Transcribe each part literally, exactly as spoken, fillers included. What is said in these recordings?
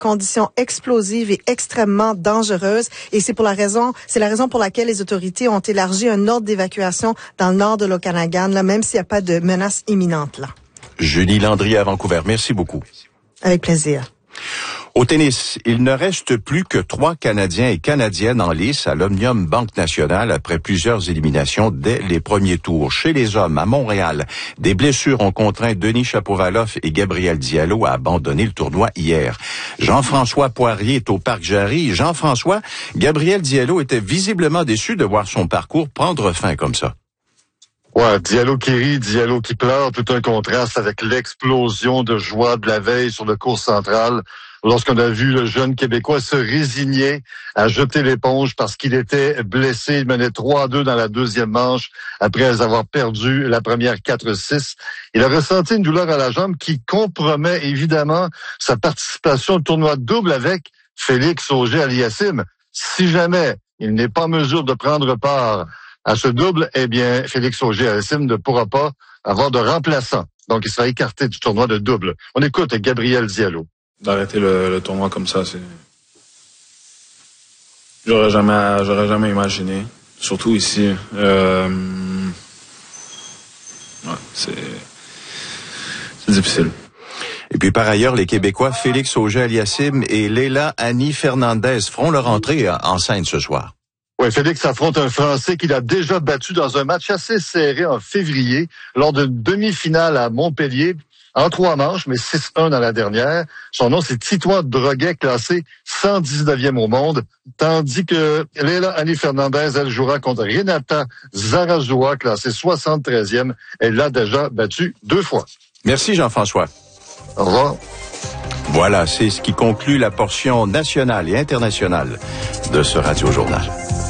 conditions explosives et extrêmement dangereuses. Et c'est pour la raison, c'est la raison pour laquelle les autorités ont élargi un ordre d'évacuation dans le nord de l'Okanagan, là, même s'il n'y a pas de menace imminente, là. Julie Landry à Vancouver. Merci beaucoup. Avec plaisir. Au tennis, il ne reste plus que trois Canadiens et Canadiennes en lice à l'Omnium Banque Nationale après plusieurs éliminations dès les premiers tours. Chez les hommes, à Montréal, des blessures ont contraint Denis Shapovalov et Gabriel Diallo à abandonner le tournoi hier. Jean-François Poirier est au Parc Jarry. Jean-François, Gabriel Diallo était visiblement déçu de voir son parcours prendre fin comme ça. Ouais, Diallo qui rit, Diallo qui pleure, tout un contraste avec l'explosion de joie de la veille sur le court central, lorsqu'on a vu le jeune Québécois se résigner à jeter l'éponge parce qu'il était blessé. Il menait trois à deux dans la deuxième manche après avoir perdu la première quatre six. Il a ressenti une douleur à la jambe qui compromet évidemment sa participation au tournoi de double avec Félix Auger-Aliassime. Si jamais il n'est pas en mesure de prendre part à ce double, eh bien, Félix Auger-Aliassime ne pourra pas avoir de remplaçant. Donc, il sera écarté du tournoi de double. On écoute Gabriel Diallo. D'arrêter le, le tournoi comme ça, c'est... J'aurais jamais, j'aurais jamais imaginé. Surtout ici. Euh... Ouais, c'est... C'est difficile. Et puis par ailleurs, les Québécois Félix Auger-Aliassime et Leila Annie Fernandez feront leur entrée en scène ce soir. Oui, Félix affronte un Français qu'il a déjà battu dans un match assez serré en février, lors d'une demi-finale à Montpellier, en trois manches, mais six un dans la dernière. Son nom, c'est Titouan Droguet, classé cent dix-neuvième au monde, tandis que Leila Annie Fernandez, elle jouera contre Renata Zarazua, classée soixante-treizième. Elle l'a déjà battu deux fois. Merci Jean-François. Au revoir. Voilà, c'est ce qui conclut la portion nationale et internationale de ce Radio-Journal.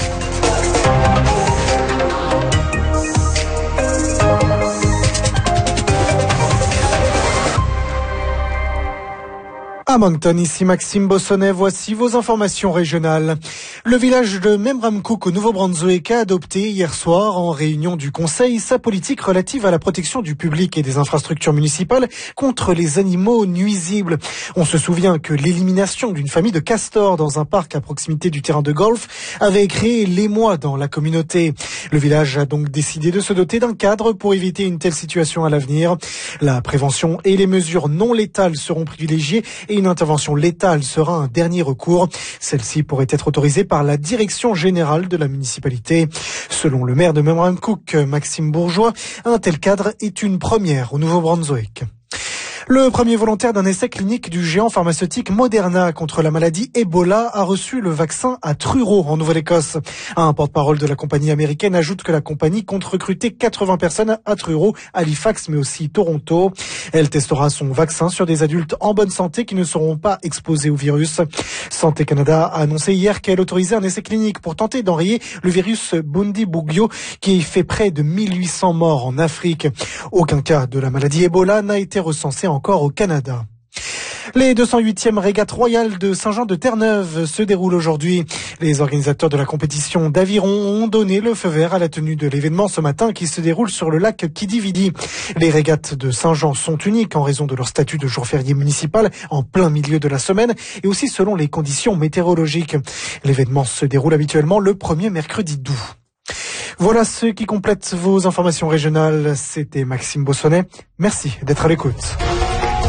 À Moncton, ici Maxime Bossonnet, voici vos informations régionales. Le village de Memramcook au Nouveau-Brunswick a adopté hier soir en réunion du Conseil sa politique relative à la protection du public et des infrastructures municipales contre les animaux nuisibles. On se souvient que l'élimination d'une famille de castors dans un parc à proximité du terrain de golf avait créé l'émoi dans la communauté. Le village a donc décidé de se doter d'un cadre pour éviter une telle situation à l'avenir. La prévention et les mesures non létales seront privilégiées et une intervention létale sera un dernier recours. Celle-ci pourrait être autorisée par la direction générale de la municipalité. Selon le maire de Memramcook, Maxime Bourgeois, un tel cadre est une première au Nouveau-Brunswick. Le premier volontaire d'un essai clinique du géant pharmaceutique Moderna contre la maladie Ebola a reçu le vaccin à Truro, en Nouvelle-Écosse. Un porte-parole de la compagnie américaine ajoute que la compagnie compte recruter quatre-vingts personnes à Truro, Halifax, mais aussi Toronto. Elle testera son vaccin sur des adultes en bonne santé qui ne seront pas exposés au virus. Santé Canada a annoncé hier qu'elle autorisait un essai clinique pour tenter d'enrayer le virus Bundibugyo qui fait près de mille huit cents morts en Afrique. Aucun cas de la maladie Ebola n'a été recensé encore au Canada. Les deux cent huitièmes régates royales de Saint-Jean-de-Terre-Neuve se déroulent aujourd'hui. Les organisateurs de la compétition d'aviron ont donné le feu vert à la tenue de l'événement ce matin qui se déroule sur le lac Kidividi. Les régates de Saint-Jean sont uniques en raison de leur statut de jour férié municipal en plein milieu de la semaine et aussi selon les conditions météorologiques. L'événement se déroule habituellement le premier mercredi d'août. Voilà ce qui complète vos informations régionales. C'était Maxime Bossonnet. Merci d'être à l'écoute.